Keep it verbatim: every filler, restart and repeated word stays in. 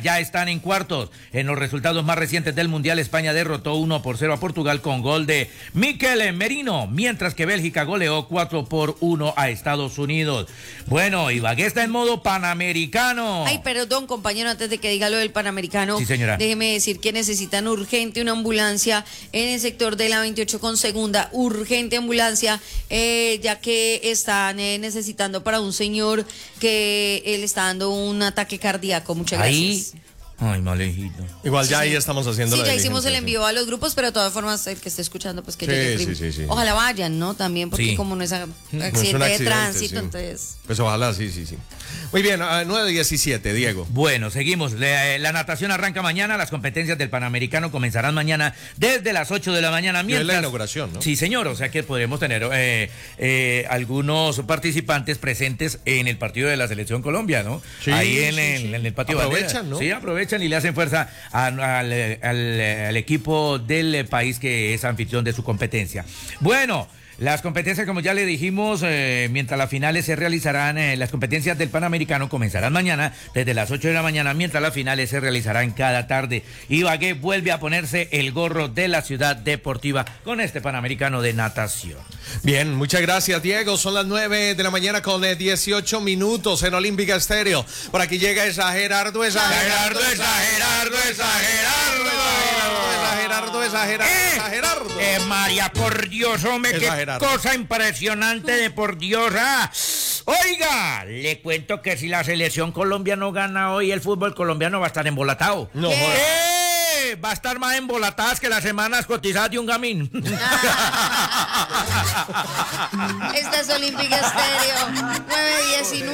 ya están en cuartos. En los resultados más recientes del Mundial, España derrotó uno por cero a Portugal con gol de Mikel Merino, mientras que Bélgica goleó cuatro por uno a Estados Unidos. Bueno, Ibagué está en modo panamericano. Ay, perdón, compañero, antes de que diga lo del Panamericano, sí, señora. Déjeme decir que necesitan urgente una ambulancia en el sector de la veintiocho con segunda, urgente ambulancia, eh, ya que están eh, necesitando para un señor que él está dando un ataque cardíaco. Muchas gracias. Ahí. Ay, malejito. Igual ya sí, ahí sí. estamos haciendo Sí, la ya hicimos el diligencia, envío a los grupos, pero de todas formas, el que esté escuchando, pues que Sí, llegue sí, prim- sí, sí. Ojalá vayan, ¿no? También, porque Sí. como no es a- accidente, No es un de accidente, tránsito, sí. entonces... Pues ojalá, sí, sí, sí. Muy bien, a nueve diecisiete, Diego. Bueno, seguimos. La, la natación arranca mañana. Las competencias del Panamericano comenzarán mañana desde las ocho de la mañana. Y es Mientras... la inauguración, ¿no? Sí, señor. O sea que podremos tener eh, eh, algunos participantes presentes en el partido de la Selección Colombia, ¿no? Sí, Ahí en, sí, el, sí. en el patio Aprovechan, bandera. ¿no? Sí, aprovechan y le hacen fuerza a- al, al, al equipo del país que es anfitrión de su competencia. Bueno. Las competencias, como ya le dijimos, eh, mientras las finales se realizarán, eh, las competencias del Panamericano comenzarán mañana desde las ocho de la mañana, mientras las finales se realizarán cada tarde. Ibagué vuelve a ponerse el gorro de la ciudad deportiva con este Panamericano de natación. Bien, muchas gracias, Diego. Son las nueve de la mañana con eh, dieciocho minutos en Olímpica Estéreo. Por aquí llega esa Gerardo, esa Gerardo, esa Gerardo, esa Gerardo, esa Gerardo, esa Gerardo, esa Gerardo. Eh, María, por Dios, hombre, qué Exagerado. cosa impresionante de por Dios. Ah. Oiga, le cuento que si la selección Colombia no gana hoy, el fútbol colombiano va a estar embolatado. No, ¿Qué? joda. ¡Eh! Va a estar más embolatadas que las semanas cotizadas de un gamín. Esta es Olímpica Estéreo, nueve diecinueve.